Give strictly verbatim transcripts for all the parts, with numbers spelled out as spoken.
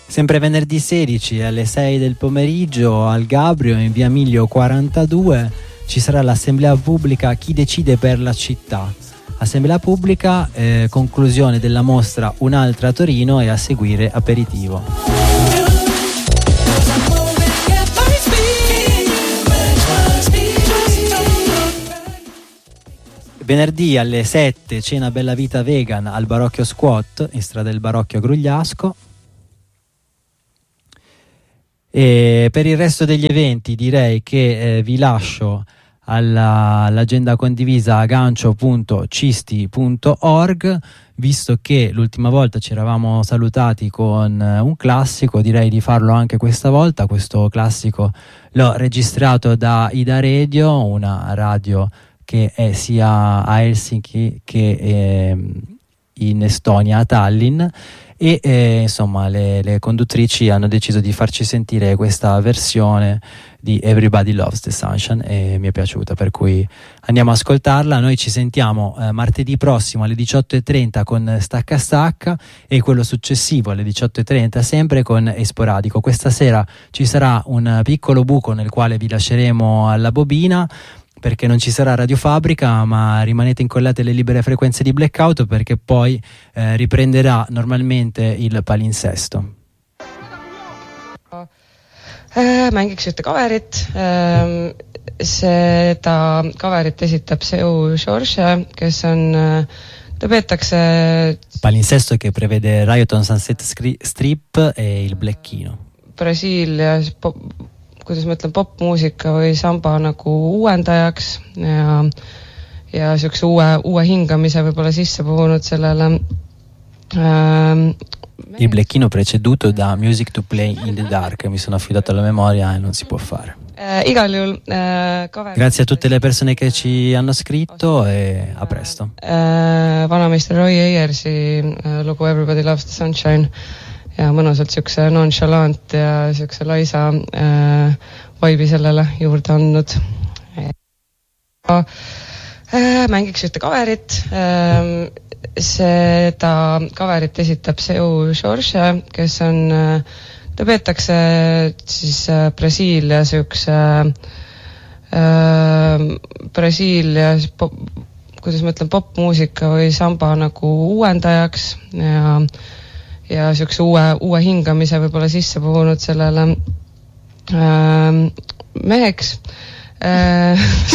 Sempre venerdì sedici alle sei del pomeriggio al Gabrio in via Miglio quarantadue ci sarà l'assemblea pubblica Chi decide per la città. Assemblea pubblica, eh, conclusione della mostra Un'altra a Torino e a seguire aperitivo. Venerdì alle sette cena Bella Vita Vegan al Barocchio Squat in strada del Barocchio a Grugliasco. E per il resto degli eventi direi che eh, vi lascio alla, all'agenda condivisa a gancio punto cisti punto org. Visto che l'ultima volta ci eravamo salutati con eh, un classico, direi di farlo anche questa volta. Questo classico l'ho registrato da Ida Radio, una radio che è sia a Helsinki che eh, in Estonia, a Tallinn, e eh, insomma le, le conduttrici hanno deciso di farci sentire questa versione di Everybody Loves the Sunshine e mi è piaciuta, per cui andiamo a ascoltarla. Noi ci sentiamo eh, martedì prossimo alle diciotto e trenta con Stacca Stacca e quello successivo alle diciotto e trenta sempre con Esporadico. Questa sera ci sarà un piccolo buco nel quale vi lasceremo alla bobina, perché non ci sarà Radio Fabbrica, ma rimanete incollate alle libere frequenze di Blackout, perché poi eh, riprenderà normalmente il palinsesto. Mängiks ühte coverit. Seda coverit esitab Seu George, kes on, ta peetakse palinsesto che prevede Riot on Sunset Strip e il Blecchino. Brasiilias kuidas ma ütlen, popmuusika või samba nagu uuendajaks ja, ja siukse uue, uue hingamise võib-olla sisse puhunud sellele. Ähm, Il Blecchino preceduto da Music to Play in the Dark, mi sono affidato alla memoria e non si può fare. Äh, igal juhul äh, cover... Grazie a tutte le persone che ci hanno scritto e a presto. Äh, vanameister Roy Ayersi äh, lugu Everybody Loves the Sunshine ja mõnusalt siukse nonchalant ja siukse laisa äh, vibe'i sellele juurde andnud. Äh, mängiks ühte coverit. Äh, seda coverit esitab Seu George, kes on, ta peetakse siis äh, Brasiilia siukse äh, Brasiilia pop, kuidas ma ütlen, popmuusika või samba nagu uuendajaks ja ja siukse uue, uue hingamise võib-olla sisse puhunud sellele äh, meheks. Äh,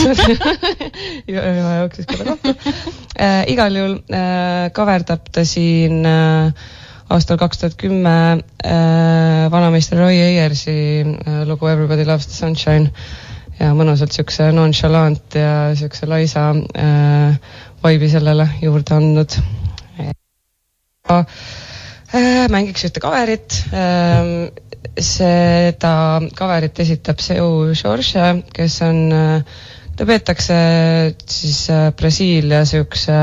juba jooksis kella kohta. Äh, igal juhul äh, kaverdab ta siin äh, aastal kaks tuhat kümme äh, vanameister Roy Ayersi äh, lugu Everybody Loves the Sunshine ja mõnusalt siukse nonchalant ja siukse laisa äh, vibe'i sellele juurde andnud. Ja mängiks ühte coverit. Seda coverit esitab Seu George, kes on, ta peetakse siis Brasiilia siukse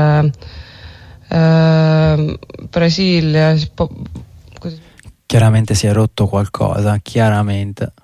äh, Brasiilia pop... Chiaramente si è rotto qualcosa, chiaramente.